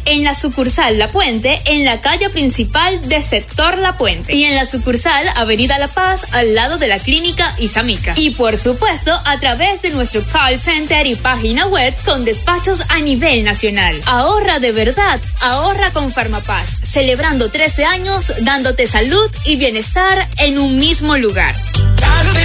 en la sucursal La Puente, en la calle principal de sector La Puente, y en la sucursal Avenida La Paz, al lado de la clínica Isamica. Y por supuesto, a través de nuestro call center y página web con despachos a nivel nacional. Ahorra de verdad, ahorra con Farmapaz, celebrando 13 años, dándote salud y bienestar en un mismo lugar.